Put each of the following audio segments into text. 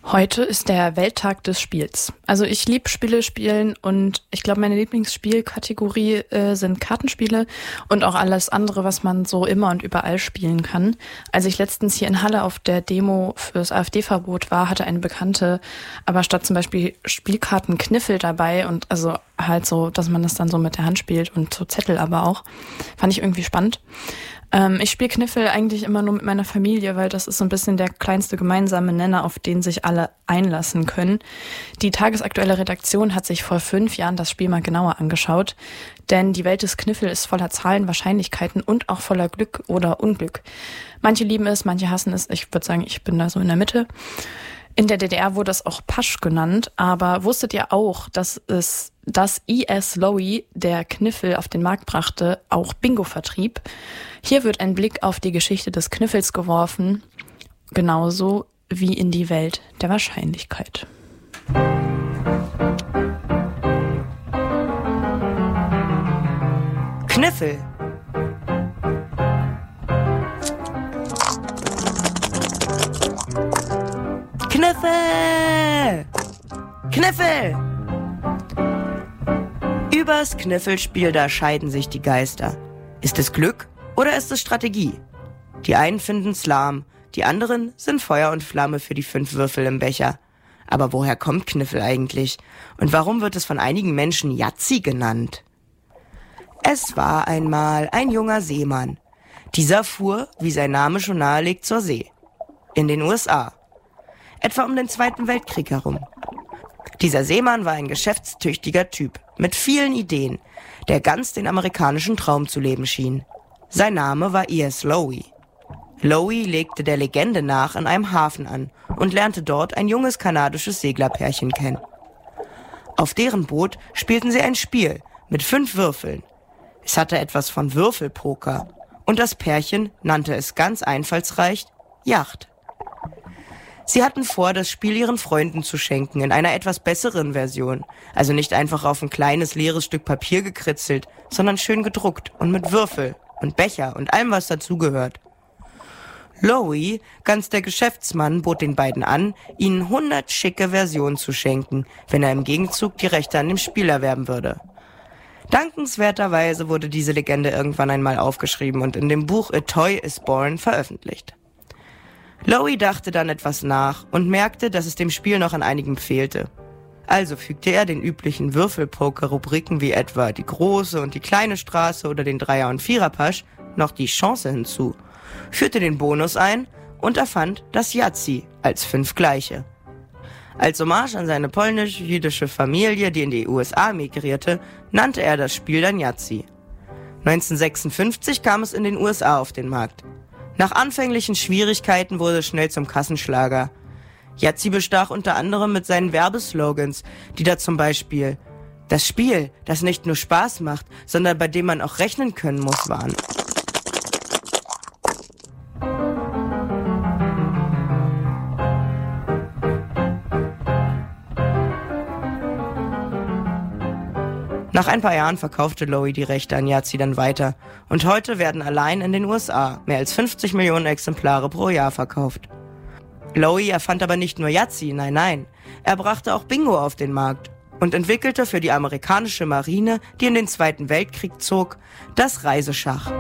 Heute ist der Welttag des Spiels. Also ich liebe Spiele spielen und ich glaube, meine Lieblingsspielkategorie sind Kartenspiele und auch alles andere, was man so immer und überall spielen kann. Als ich letztens hier in Halle auf der Demo fürs AfD-Verbot war, hatte eine Bekannte aber statt zum Beispiel Spielkarten Kniffel dabei und also halt so, dass man das dann so mit der Hand spielt und so Zettel aber auch. Fand ich irgendwie spannend. Ich spiele Kniffel eigentlich immer nur mit meiner Familie, weil das ist so ein bisschen der kleinste gemeinsame Nenner, auf den sich alle einlassen können. Die tagesaktuelle Redaktion hat sich vor 5 Jahren das Spiel mal genauer angeschaut, denn die Welt des Kniffel ist voller Zahlen, Wahrscheinlichkeiten und auch voller Glück oder Unglück. Manche lieben es, manche hassen es. Ich würde sagen, ich bin da so in der Mitte. In der DDR wurde es auch Pasch genannt, aber wusstet ihr auch, dass I.S. Lowy, der Kniffel auf den Markt brachte, auch Bingo vertrieb? Hier wird ein Blick auf die Geschichte des Kniffels geworfen, genauso wie in die Welt der Wahrscheinlichkeit. Kniffel. Kniffel! Kniffel! Übers Kniffelspiel, da scheiden sich die Geister. Ist es Glück oder ist es Strategie? Die einen finden's lahm, die anderen sind Feuer und Flamme für die 5 Würfel im Becher. Aber woher kommt Kniffel eigentlich? Und warum wird es von einigen Menschen Yazzi genannt? Es war einmal ein junger Seemann. Dieser fuhr, wie sein Name schon nahelegt, zur See. In den USA. Etwa um den Zweiten Weltkrieg herum. Dieser Seemann war ein geschäftstüchtiger Typ mit vielen Ideen, der ganz den amerikanischen Traum zu leben schien. Sein Name war I.S. Lowy. Lowy legte der Legende nach in einem Hafen an und lernte dort ein junges kanadisches Seglerpärchen kennen. Auf deren Boot spielten sie ein Spiel mit 5 Würfeln. Es hatte etwas von Würfelpoker und das Pärchen nannte es ganz einfallsreich Yacht. Sie hatten vor, das Spiel ihren Freunden zu schenken, in einer etwas besseren Version. Also nicht einfach auf ein kleines, leeres Stück Papier gekritzelt, sondern schön gedruckt und mit Würfel und Becher und allem, was dazugehört. Lowy, ganz der Geschäftsmann, bot den beiden an, ihnen 100 schicke Versionen zu schenken, wenn er im Gegenzug die Rechte an dem Spiel erwerben würde. Dankenswerterweise wurde diese Legende irgendwann einmal aufgeschrieben und in dem Buch A Toy is Born veröffentlicht. Lowy dachte dann etwas nach und merkte, dass es dem Spiel noch an einigem fehlte. Also fügte er den üblichen Würfelpoker-Rubriken wie etwa die große und die kleine Straße oder den Dreier- und Viererpasch noch die Chance hinzu, führte den Bonus ein und erfand das Yazzi als 5 gleiche. Als Hommage an seine polnisch-jüdische Familie, die in die USA migrierte, nannte er das Spiel dann Yazzi. 1956 kam es in den USA auf den Markt. Nach anfänglichen Schwierigkeiten wurde es schnell zum Kassenschlager. Yazzi bestach unter anderem mit seinen Werbeslogans, die da zum Beispiel das Spiel, das nicht nur Spaß macht, sondern bei dem man auch rechnen können muss, waren. Nach ein paar Jahren verkaufte Lowy die Rechte an Yazzi dann weiter und heute werden allein in den USA mehr als 50 Millionen Exemplare pro Jahr verkauft. Lowy erfand aber nicht nur Yazzi, nein, er brachte auch Bingo auf den Markt und entwickelte für die amerikanische Marine, die in den Zweiten Weltkrieg zog, das Reiseschach.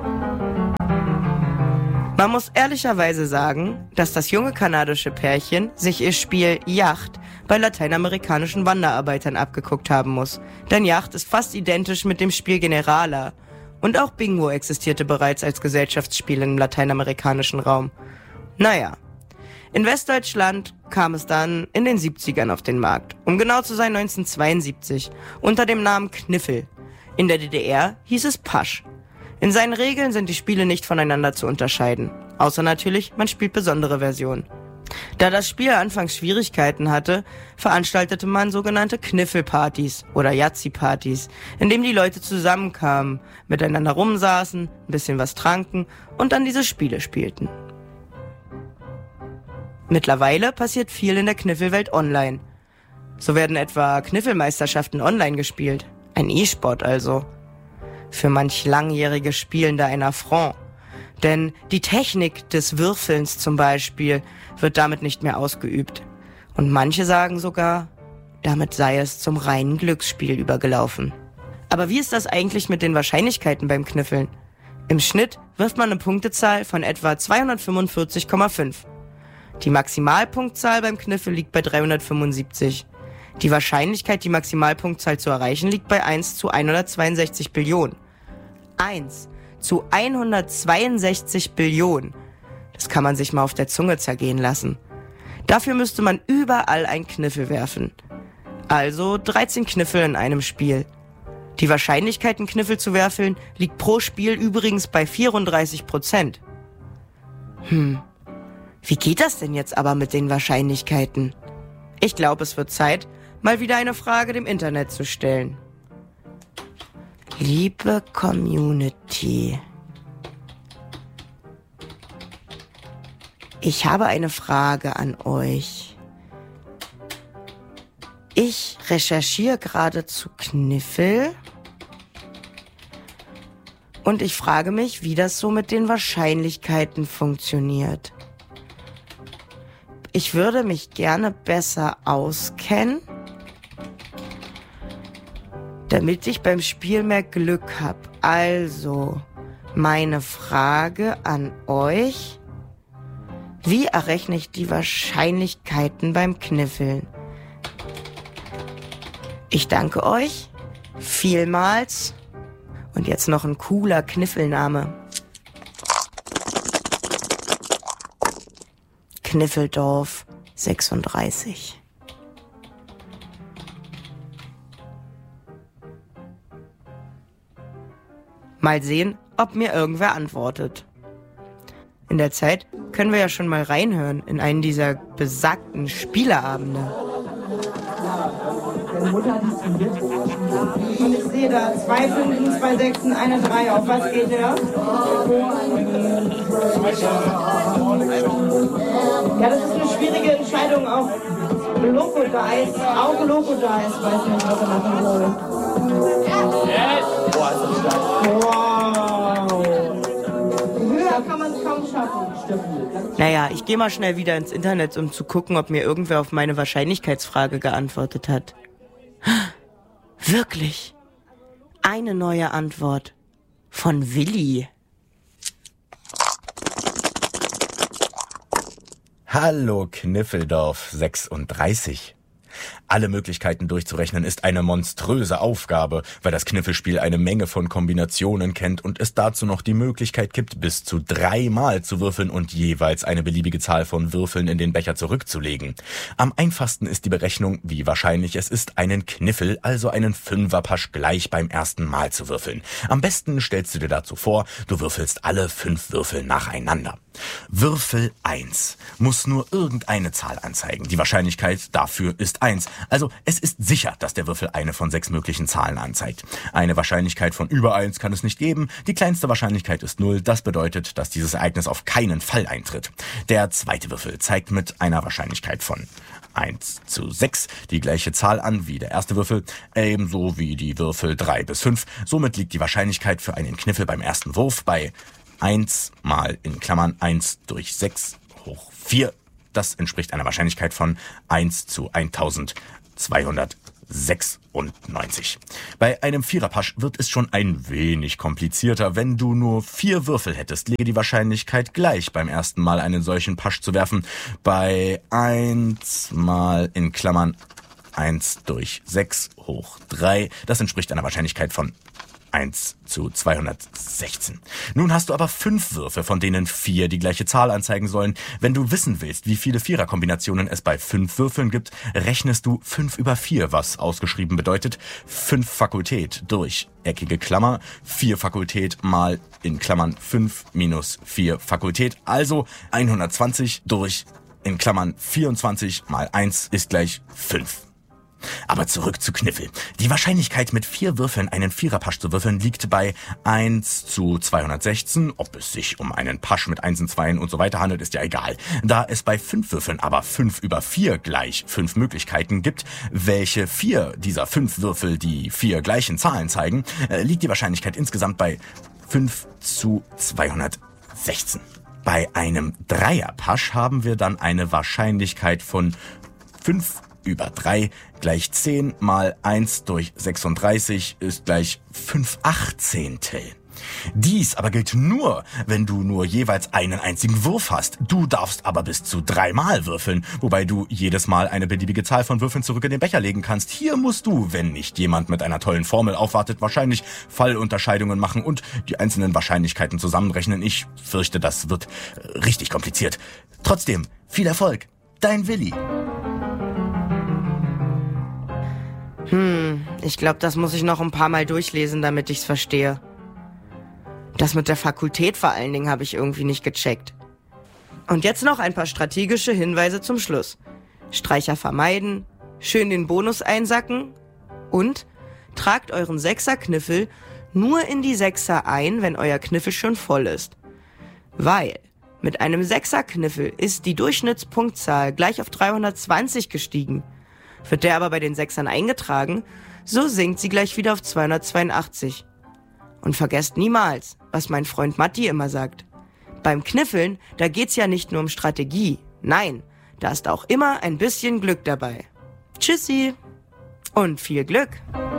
Man muss ehrlicherweise sagen, dass das junge kanadische Pärchen sich ihr Spiel Yacht bei lateinamerikanischen Wanderarbeitern abgeguckt haben muss. Denn Yacht ist fast identisch mit dem Spiel Generala. Und auch Bingo existierte bereits als Gesellschaftsspiel im lateinamerikanischen Raum. Naja, in Westdeutschland kam es dann in den 70ern auf den Markt. Um genau zu sein 1972, unter dem Namen Kniffel. In der DDR hieß es Pasch. In seinen Regeln sind die Spiele nicht voneinander zu unterscheiden. Außer natürlich, man spielt besondere Versionen. Da das Spiel anfangs Schwierigkeiten hatte, veranstaltete man sogenannte Kniffelpartys oder Yazzi-Partys, in denen die Leute zusammenkamen, miteinander rumsaßen, ein bisschen was tranken und dann diese Spiele spielten. Mittlerweile passiert viel in der Kniffelwelt online. So werden etwa Kniffelmeisterschaften online gespielt. Ein E-Sport also. Für manch langjährige Spielende ein Affront. Denn die Technik des Würfelns zum Beispiel wird damit nicht mehr ausgeübt. Und manche sagen sogar, damit sei es zum reinen Glücksspiel übergelaufen. Aber wie ist das eigentlich mit den Wahrscheinlichkeiten beim Kniffeln? Im Schnitt wirft man eine Punktezahl von etwa 245,5. Die Maximalpunktzahl beim Kniffel liegt bei 375. Die Wahrscheinlichkeit, die Maximalpunktzahl zu erreichen, liegt bei 1 zu 162 Billionen. 1 zu 162 Billionen. Das kann man sich mal auf der Zunge zergehen lassen. Dafür müsste man überall einen Kniffel werfen. Also 13 Kniffel in einem Spiel. Die Wahrscheinlichkeit, einen Kniffel zu werfen, liegt pro Spiel übrigens bei 34%. Wie geht das denn jetzt aber mit den Wahrscheinlichkeiten? Ich glaube, es wird Zeit, mal wieder eine Frage dem Internet zu stellen. Liebe Community, ich habe eine Frage an euch. Ich recherchiere gerade zu Kniffel und ich frage mich, wie das so mit den Wahrscheinlichkeiten funktioniert. Ich würde mich gerne besser auskennen, damit ich beim Spiel mehr Glück habe. Also, meine Frage an euch: Wie errechne ich die Wahrscheinlichkeiten beim Kniffeln? Ich danke euch vielmals. Und jetzt noch ein cooler Kniffelname. Kniffeldorf 36. Mal sehen, ob mir irgendwer antwortet. In der Zeit können wir ja schon mal reinhören in einen dieser besagten Spieleabende. Ich sehe da 2 Fünfen, 2 Sechsen, eine 3. Auf was geht der? Ja, das ist eine schwierige Entscheidung. Auch Loco-Dice, Auge Loco-Dice, weiß nicht, was er machen soll. Wow. Höher kann man es kaum schaffen. Naja, ich gehe mal schnell wieder ins Internet, um zu gucken, ob mir irgendwer auf meine Wahrscheinlichkeitsfrage geantwortet hat. Wirklich? Eine neue Antwort. Von Willi. Hallo Kniffeldorf 36. Alle Möglichkeiten durchzurechnen ist eine monströse Aufgabe, weil das Kniffelspiel eine Menge von Kombinationen kennt und es dazu noch die Möglichkeit gibt, bis zu 3 Mal zu würfeln und jeweils eine beliebige Zahl von Würfeln in den Becher zurückzulegen. Am einfachsten ist die Berechnung, wie wahrscheinlich es ist, einen Kniffel, also einen Fünferpasch, gleich beim ersten Mal zu würfeln. Am besten stellst du dir dazu vor, du würfelst alle 5 Würfel nacheinander. Würfel 1 muss nur irgendeine Zahl anzeigen. Die Wahrscheinlichkeit dafür ist 1. Also es ist sicher, dass der Würfel eine von 6 möglichen Zahlen anzeigt. Eine Wahrscheinlichkeit von über 1 kann es nicht geben. Die kleinste Wahrscheinlichkeit ist 0. Das bedeutet, dass dieses Ereignis auf keinen Fall eintritt. Der zweite Würfel zeigt mit einer Wahrscheinlichkeit von 1 zu 6 die gleiche Zahl an wie der erste Würfel, ebenso wie die Würfel 3 bis 5. Somit liegt die Wahrscheinlichkeit für einen Kniffel beim ersten Wurf bei 1 mal in Klammern 1 durch 6 hoch 4. Das entspricht einer Wahrscheinlichkeit von 1 zu 1296. Bei einem Viererpasch wird es schon ein wenig komplizierter. Wenn du nur 4 Würfel hättest, läge die Wahrscheinlichkeit gleich, beim ersten Mal einen solchen Pasch zu werfen. Bei 1 mal in Klammern 1 durch 6 hoch 3. Das entspricht einer Wahrscheinlichkeit von 1 zu 216. Nun hast du aber 5 Würfe, von denen 4 die gleiche Zahl anzeigen sollen. Wenn du wissen willst, wie viele Viererkombinationen es bei 5 Würfeln gibt, rechnest du 5 über 4, was ausgeschrieben bedeutet 5 Fakultät durch eckige Klammer, 4 Fakultät mal in Klammern 5 minus 4 Fakultät, also 120 durch in Klammern 24 mal 1 ist gleich 5. Aber zurück zu Kniffel. Die Wahrscheinlichkeit, mit 4 Würfeln einen Viererpasch zu würfeln, liegt bei 1 zu 216. Ob es sich um einen Pasch mit 1 und 2 und so weiter handelt, ist ja egal. Da es bei 5 Würfeln aber 5 über 4 gleich 5 Möglichkeiten gibt, welche 4 dieser 5 Würfel die 4 gleichen Zahlen zeigen, liegt die Wahrscheinlichkeit insgesamt bei 5 zu 216. Bei einem Dreierpasch haben wir dann eine Wahrscheinlichkeit von 5 über 3 gleich 10 mal 1 durch 36 ist gleich 5/18. Dies aber gilt nur, wenn du nur jeweils einen einzigen Wurf hast. Du darfst aber bis zu 3 Mal würfeln, wobei du jedes Mal eine beliebige Zahl von Würfeln zurück in den Becher legen kannst. Hier musst du, wenn nicht jemand mit einer tollen Formel aufwartet, wahrscheinlich Fallunterscheidungen machen und die einzelnen Wahrscheinlichkeiten zusammenrechnen. Ich fürchte, das wird richtig kompliziert. Trotzdem, viel Erfolg. Dein Willi. Ich glaube, das muss ich noch ein paar Mal durchlesen, damit ich's verstehe. Das mit der Fakultät vor allen Dingen habe ich irgendwie nicht gecheckt. Und jetzt noch ein paar strategische Hinweise zum Schluss. Streicher vermeiden, schön den Bonus einsacken und tragt euren Sechser-Kniffel nur in die Sechser ein, wenn euer Kniffel schon voll ist. Weil mit einem Sechser-Kniffel ist die Durchschnittspunktzahl gleich auf 320 gestiegen. Wird der aber bei den Sechsern eingetragen, so sinkt sie gleich wieder auf 282. Und vergesst niemals, was mein Freund Matti immer sagt. Beim Kniffeln, da geht's ja nicht nur um Strategie. Nein, da ist auch immer ein bisschen Glück dabei. Tschüssi und viel Glück.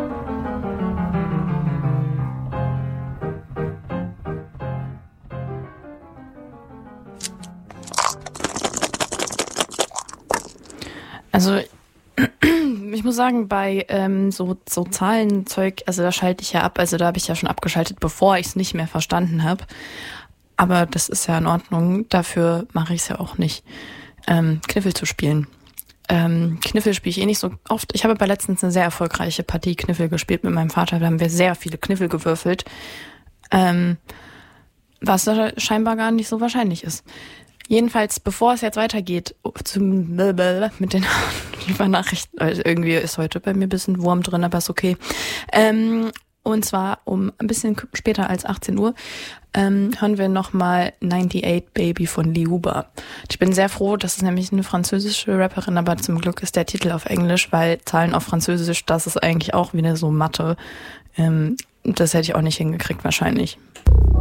Also ich muss sagen, bei so Zahlenzeug, also da schalte ich ja ab, also da habe ich ja schon abgeschaltet, bevor ich es nicht mehr verstanden habe. Aber das ist ja in Ordnung, dafür mache ich es ja auch nicht, Kniffel zu spielen. Kniffel spiele ich eh nicht so oft. Ich habe aber letztens eine sehr erfolgreiche Partie Kniffel gespielt mit meinem Vater, da haben wir sehr viele Kniffel gewürfelt, was da scheinbar gar nicht so wahrscheinlich ist. Jedenfalls, bevor es jetzt weitergeht, mit den Nachrichten, also irgendwie ist heute bei mir ein bisschen Wurm drin, aber ist okay. Und zwar um ein bisschen später als 18 Uhr hören wir nochmal 98 Baby von Liuba. Ich bin sehr froh, das ist nämlich eine französische Rapperin, aber zum Glück ist der Titel auf Englisch, weil Zahlen auf Französisch, das ist eigentlich auch wieder so Mathe. Das hätte ich auch nicht hingekriegt wahrscheinlich.